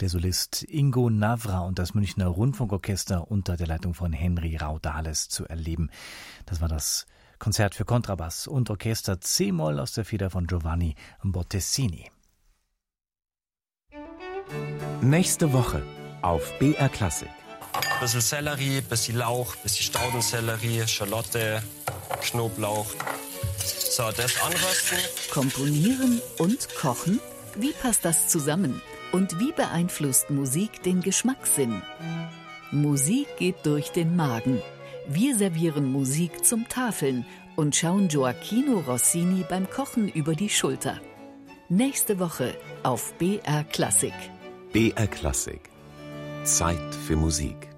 Der Solist Ingo Navra und das Münchner Rundfunkorchester unter der Leitung von Henry Raudales zu erleben. Das war das Konzert für Kontrabass und Orchester C-Moll aus der Feder von Giovanni Bottesini. Nächste Woche auf BR Klassik. Bisschen Sellerie, bisschen Lauch, bisschen Staudensellerie, Schalotte, Knoblauch. So, das anrösten. Komponieren und kochen? Wie passt das zusammen? Und wie beeinflusst Musik den Geschmackssinn? Musik geht durch den Magen. Wir servieren Musik zum Tafeln und schauen Gioacchino Rossini beim Kochen über die Schulter. Nächste Woche auf BR Klassik. BR Klassik. Zeit für Musik.